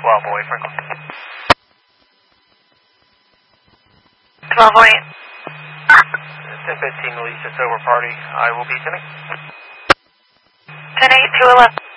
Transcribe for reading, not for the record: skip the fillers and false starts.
1208 Franklin. 1208. 1015 Alicia Sober Party. I will be sending. 10-8, 211.